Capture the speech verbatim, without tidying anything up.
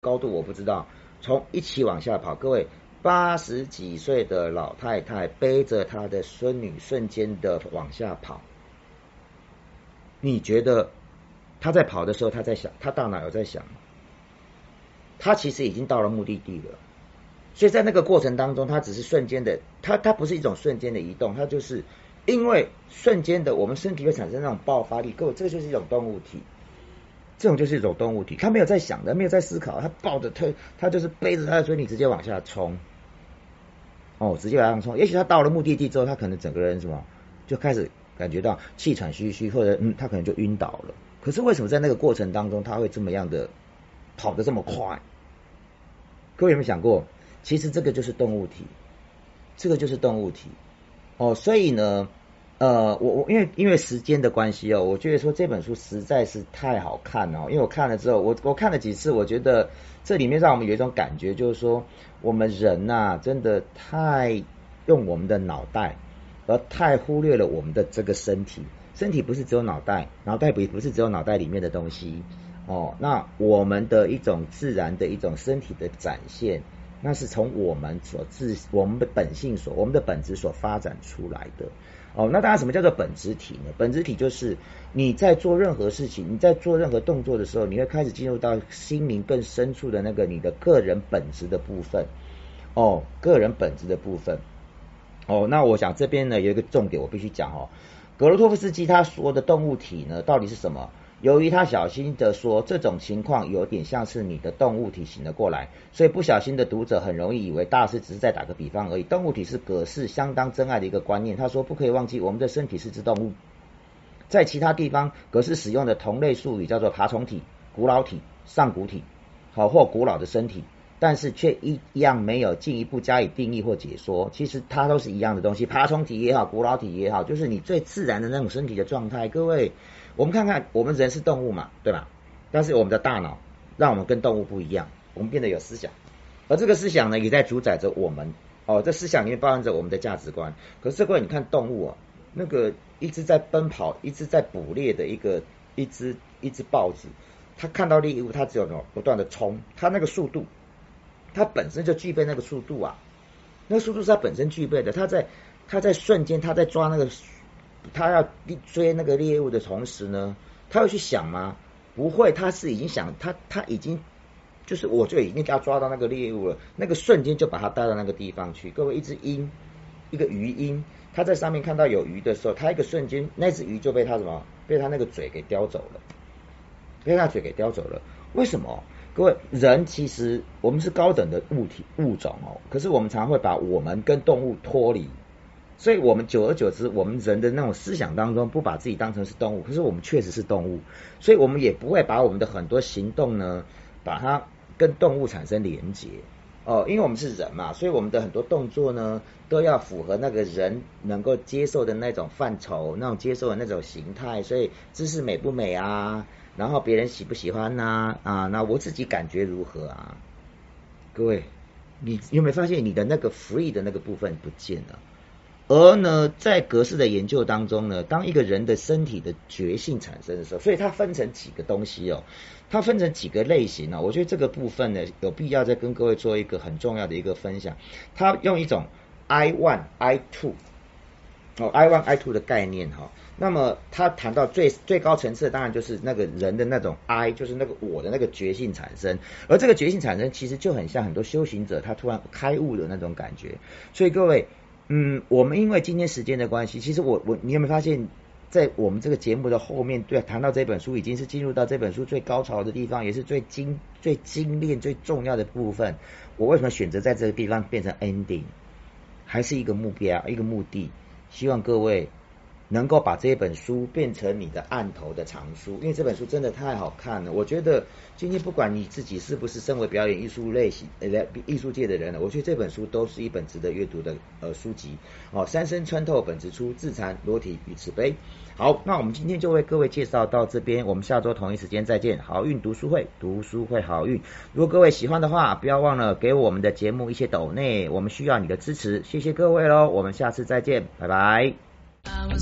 高度我不知道，从一起往下跑，各位八十几岁的老太太背着她的孙女瞬间的往下跑，你觉得她在跑的时候，她在想，她大脑有在想，她其实已经到了目的地了。所以在那个过程当中，它只是瞬间的，它它不是一种瞬间的移动，它就是因为瞬间的，我们身体会产生那种爆发力。各位，这个就是一种动物体，这种就是一种动物体，他没有在想的，没有在思考，他抱着他，他就是背着他的嘴，你直接往下冲，哦，直接往上冲。也许他到了目的地之后，他可能整个人什么就开始感觉到气喘吁吁，或者嗯，他可能就晕倒了。可是为什么在那个过程当中，他会这么样的跑得这么快？各位有没有想过？其实这个就是动物体，这个就是动物体哦，所以呢，呃，我我因为因为时间的关系哦，我觉得说这本书实在是太好看了，因为我看了之后，我我看了几次，我觉得这里面让我们有一种感觉，就是说我们人呐、啊，真的太用我们的脑袋，而太忽略了我们的这个身体，身体不是只有脑袋，脑袋不不是只有脑袋里面的东西哦，那我们的一种自然的一种身体的展现。那是从我们所自我们的本性所我们的本质所发展出来的哦。那当然，什么叫做本质体呢？本质体就是你在做任何事情，你在做任何动作的时候，你会开始进入到心灵更深处的那个你的个人本质的部分哦，个人本质的部分哦。那我想这边呢有一个重点，我必须讲哦。格罗托夫斯基他说的动物体呢，到底是什么？由于他小心的说，这种情况有点像是你的动物体醒了过来，所以不小心的读者很容易以为大师只是在打个比方而已。动物体是葛氏相当珍爱的一个观念，他说不可以忘记我们的身体是只动物。在其他地方，葛氏使用的同类术语叫做爬虫体、古老体、上古体，好或古老的身体，但是却一样没有进一步加以定义或解说。其实它都是一样的东西，爬虫体也好，古老体也好，就是你最自然的那种身体的状态。各位，我们看看，我们人是动物嘛，对吧？但是我们的大脑让我们跟动物不一样，我们变得有思想，而这个思想呢，也在主宰着我们。哦，这思想里面包含着我们的价值观。可是各位，你看动物啊，那个一直在奔跑、一直在捕猎的一个一只一只豹子，它看到猎物，它只有不断的冲，它那个速度，它本身就具备那个速度啊，那个速度是它本身具备的。它在它在瞬间，它在抓那个。他要追那个猎物的同时呢，他会去想吗？不会，他是已经想，他他已经就是我就已经要抓到那个猎物了，那个瞬间就把它带到那个地方去。各位，一只鹰，一个鱼鹰，它在上面看到有鱼的时候，它一个瞬间，那只鱼就被它什么？被它那个嘴给叼走了，被它嘴给叼走了。为什么？各位，人其实我们是高等的物体物种哦，可是我们常会把我们跟动物脱离。所以我们久而久之，我们人的那种思想当中不把自己当成是动物，可是我们确实是动物，所以我们也不会把我们的很多行动呢，把它跟动物产生连结哦，因为我们是人嘛，所以我们的很多动作呢，都要符合那个人能够接受的那种范畴，那种接受的那种形态，所以姿势美不美啊，然后别人喜不喜欢呐 啊, 啊，那我自己感觉如何啊？各位，你有没有发现你的那个 free 的那个部分不见了？而呢，在格式的研究当中呢，当一个人的身体的觉性产生的时候，所以它分成几个东西哦，它分成几个类型哦。我觉得这个部分呢，有必要再跟各位做一个很重要的一个分享。它用一种 I one I two 哦 I one I two 的概念哈、哦。那么他谈到最最高层次的，当然就是那个人的那种 I， 就是那个我的那个觉性产生。而这个觉性产生，其实就很像很多修行者他突然开悟的那种感觉。所以各位。嗯，我们因为今天时间的关系，其实我我你有没有发现，在我们这个节目的后面，对谈到这本书，已经是进入到这本书最高潮的地方，也是最精最精炼、最重要的部分。我为什么选择在这个地方变成 ending， 还是一个目标、一个目的？希望各位能够把这本书变成你的案头的藏书，因为这本书真的太好看了。我觉得今天不管你自己是不是身为表演艺术类型呃艺术界的人了，我觉得这本书都是一本值得阅读的呃书籍哦。三生穿透本质出，自残裸体与慈悲。好，那我们今天就为各位介绍到这边，我们下周同一时间再见。好运读书会，读书会好运。如果各位喜欢的话，不要忘了给我们的节目一些抖内，我们需要你的支持，谢谢各位喽。我们下次再见，拜拜。I was